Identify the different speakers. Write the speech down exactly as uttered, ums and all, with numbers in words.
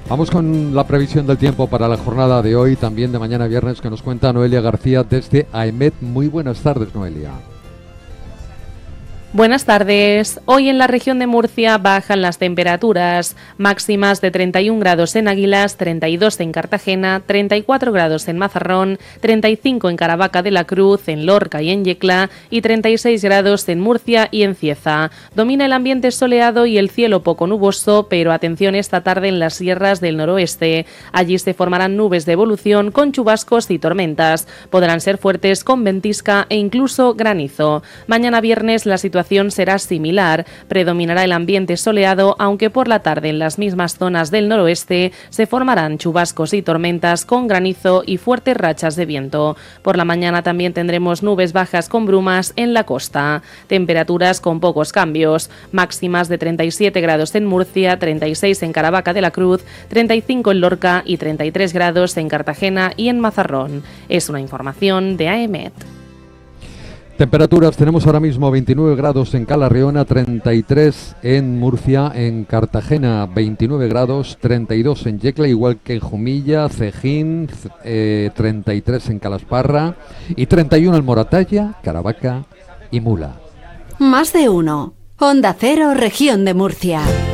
Speaker 1: Vamos con la previsión del tiempo para la jornada de hoy, también de mañana viernes, que nos cuenta Noelia García desde AEMET. Muy buenas tardes, Noelia.
Speaker 2: Buenas tardes. Hoy en la región de Murcia bajan las temperaturas, máximas de treinta y un grados en Águilas, treinta y dos en Cartagena, treinta y cuatro grados en Mazarrón, treinta y cinco en Caravaca de la Cruz, en Lorca y en Yecla y treinta y seis grados en Murcia y en Cieza. Domina el ambiente soleado y el cielo poco nuboso, pero atención esta tarde en las sierras del noroeste. Allí se formarán nubes de evolución con chubascos y tormentas. Podrán ser fuertes con ventisca e incluso granizo. Mañana viernes la situación será similar, predominará el ambiente soleado, aunque por la tarde en las mismas zonas del noroeste se formarán chubascos y tormentas con granizo y fuertes rachas de viento. Por la mañana también tendremos nubes bajas con brumas en la costa. Temperaturas con pocos cambios, máximas de treinta y siete grados en Murcia, treinta y seis en Caravaca de la Cruz, treinta y cinco en Lorca y treinta y tres grados en Cartagena y en Mazarrón. Es una información de AEMET.
Speaker 1: Temperaturas, tenemos ahora mismo veintinueve grados en Calarriona, treinta y tres en Murcia, en Cartagena veintinueve grados, treinta y dos en Yecla, igual que en Jumilla, Cejín, eh, treinta y tres en Calasparra y treinta y uno en Moratalla, Caravaca y Mula.
Speaker 3: Más de uno. Onda Cero, región de Murcia.